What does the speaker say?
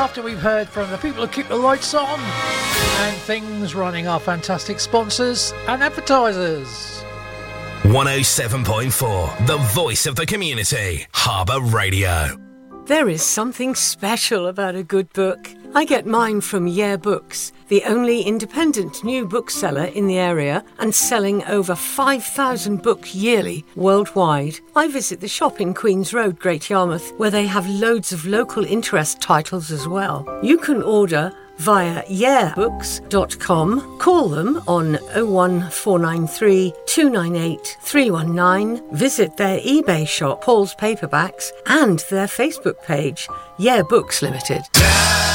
after we've heard from the people who keep the lights on and things running, our fantastic sponsors and advertisers. 107.4, the voice of the community, Harbour Radio. There is something special about a good book. I get mine from Yeah Books, the only independent new bookseller in the area and selling over 5,000 books yearly worldwide. I visit the shop in Queen's Road, Great Yarmouth, where they have loads of local interest titles as well. You can order via yeahbooks.com. Call them on 01493 298 319. Visit their eBay shop, Paul's Paperbacks, and their Facebook page, Yeah Books Limited.